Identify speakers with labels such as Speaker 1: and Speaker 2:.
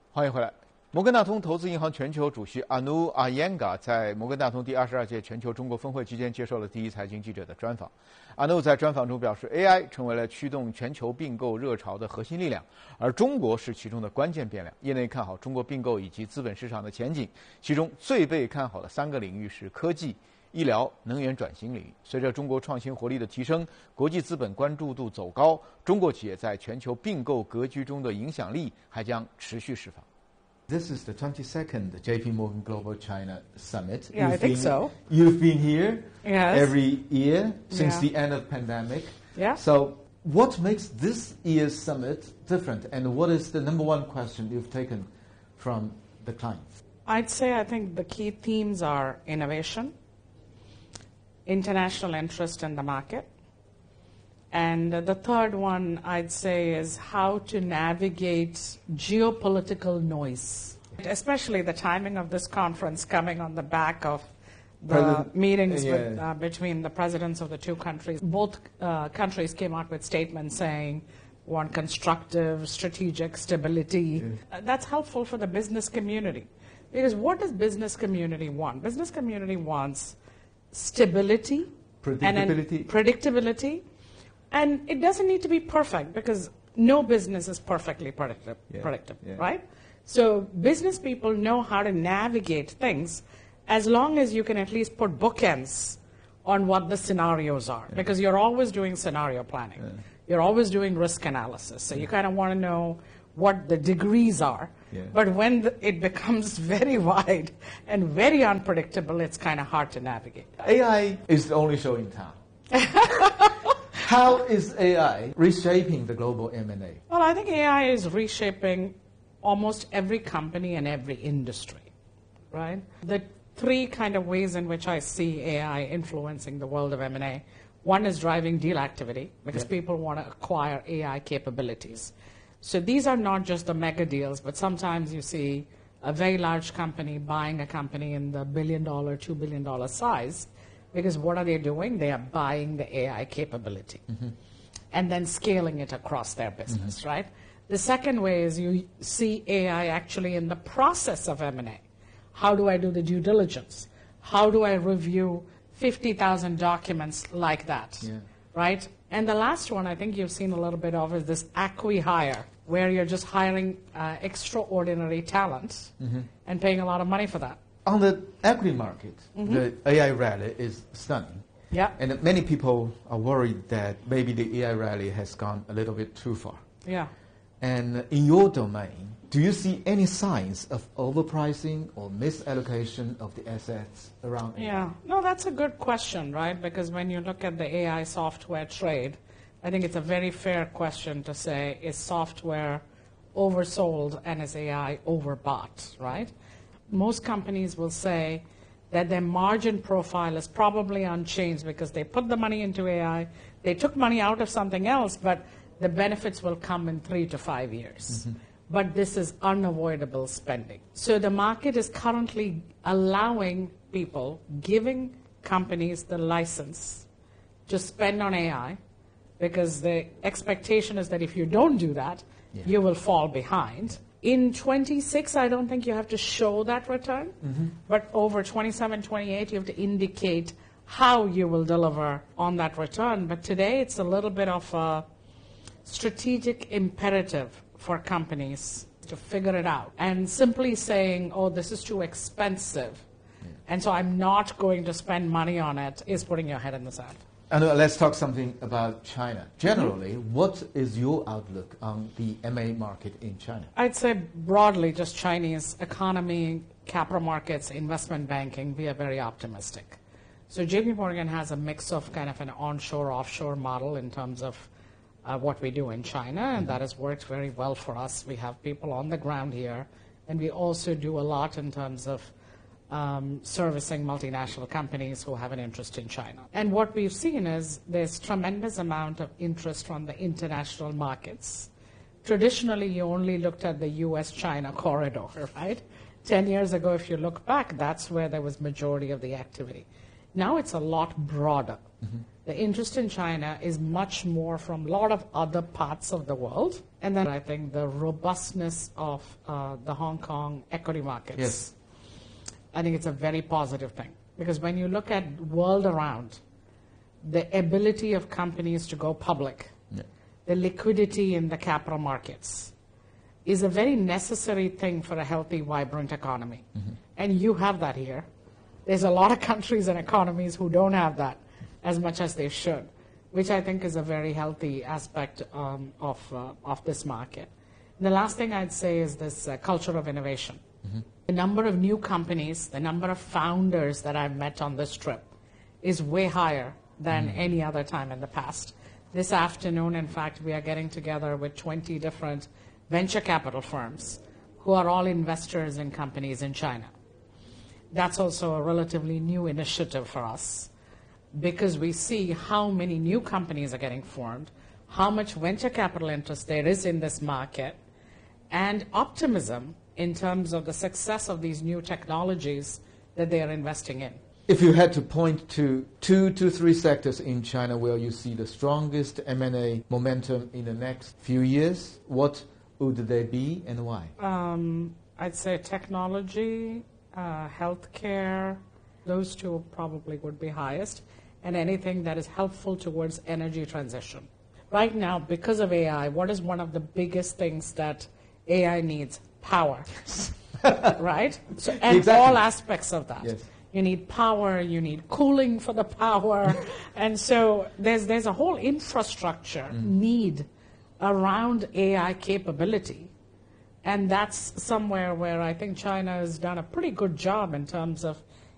Speaker 1: 欢迎回来。摩根大通投资银行全球主席 Anu Iyengar 在摩根大通第22届全球中国峰会期间接受了第一财经记者的专访。Anu 在专访中表示 ，AI 成为了驱动全球并购热潮的核心力量，而中国是其中的关键变量。业内看好中国并购以及资本市场的前景，其中最被看好的3个领域是科技、医疗、能源转型领域。随着中国创新活力的提升，国际资本关注度走高，中国企业在全球并购格局中的影响力还将持续释放。This is the 22nd JP Morgan Global China Summit.
Speaker 2: Yeah, I think so.
Speaker 1: You've been here every year since
Speaker 2: Yeah.
Speaker 1: the end of the pandemic.
Speaker 2: Yeah.
Speaker 1: So what makes this year's summit different, and what is the number one question you've taken from the clients?
Speaker 2: I'd say I think the key themes are innovation, international interest in the market, and the third one I'd say is how to navigate geopolitical noise, especially the timing of this conference coming on the back of the meetings between the presidents of the two countries. Both countries came out with statements saying want constructive strategic stability. That's helpful for the business community. Because what does business community want? Business community wants stability, predictability, and it doesn't need to be perfect because no business is perfectly predictive, right? So business people know how to navigate things as long as you can at least put bookends on what the scenarios are, because you're always doing scenario planning. You're always doing risk analysis. So you kind of want to know what the degrees are. But when it becomes very wide and very unpredictable, it's kind of hard to navigate.
Speaker 1: AI is the only show in town. How is AI reshaping the global M&A?
Speaker 2: Well, I think AI is reshaping almost every company and every industry, right? The three kind of ways in which I see AI influencing the world of M&A. One is driving deal activity, because people want to acquire AI capabilities. So these are not just the mega deals, but sometimes you see a very large company buying a company in the $1 billion, $2 billion size, because what are they doing? They are buying the AI capability and then scaling it across their business, right? The second way is you see AI actually in the process of M&A. How do I do the due diligence? How do I review 50,000 documents like that, right? And the last one I think you've seen a little bit of is this acqui-hire, where you're just hiring extraordinary talent and paying a lot of money for that.
Speaker 1: On the equity market, the AI rally is stunning.
Speaker 2: Yeah.
Speaker 1: And many people are worried that maybe the AI rally has gone a little bit too far.
Speaker 2: Yeah.
Speaker 1: And in your domain, do you see any signs of overpricing or misallocation of the assets around AI?
Speaker 2: Yeah. No, that's a good question, right? Because when you look at the AI software trade, I think it's a very fair question to say, is software oversold and is AI overbought, right? Most companies will say that their margin profile is probably unchanged because they put the money into AI, they took money out of something else, but the benefits will come in 3 to 5 years. But this is unavoidable spending. So the market is currently allowing people, giving companies the license to spend on AI, because the expectation is that if you don't do that, you will fall behind. In 26, I don't think you have to show that return, but over 27, 28, you have to indicate how you will deliver on that return. But today, it's a little bit of a strategic imperative for companies to figure it out. And simply saying, oh, this is too expensive, and so I'm not going to spend money on it, is putting your head in the sand.
Speaker 1: And let's talk something about China. Generally, what is your outlook on the M&A market in China?
Speaker 2: I'd say broadly, just Chinese economy, capital markets, investment banking, we are very optimistic. So JP Morgan has a mix of kind of an onshore, offshore model in terms of what we do in China, and that has worked very well for us. We have people on the ground here, and we also do a lot in terms of servicing multinational companies who have an interest in China. And what we've seen is there's tremendous amount of interest from the international markets. Traditionally, you only looked at the US-China corridor, right? 10 years ago, if you look back, that's where there was majority of the activity. Now it's a lot broader. The interest in China is much more from a lot of other parts of the world. And then I think the robustness of the Hong Kong equity markets.
Speaker 1: Yes.
Speaker 2: I think it's a very positive thing. Because when you look at world around, the ability of companies to go public, the liquidity in the capital markets, is a very necessary thing for a healthy, vibrant economy. And you have that here. There's a lot of countries and economies who don't have that as much as they should, which I think is a very healthy aspect of this market. And the last thing I'd say is this culture of innovation. The number of new companies, the number of founders that I've met on this trip is way higher than any other time in the past. This afternoon, in fact, we are getting together with 20 different venture capital firms who are all investors in companies in China. That's also a relatively new initiative for us because we see how many new companies are getting formed, how much venture capital interest there is in this market, and optimism in terms of the success of these new technologies that they are investing in.
Speaker 1: If you had to point to 2 to 3 sectors in China where you see the strongest M&A momentum in the next few years, what would they be and why?
Speaker 2: I'd say technology, healthcare, those two probably would be highest, and anything that is helpful towards energy transition. Right now, because of AI, what is one of the biggest things that AI needs? Power. Right? So, and
Speaker 1: Exactly.
Speaker 2: all aspects of that.
Speaker 1: Yes.
Speaker 2: You need power, you need cooling for the power, and so there's a whole infrastructure need around AI capability. And that's somewhere where I think China has done a pretty good job in terms of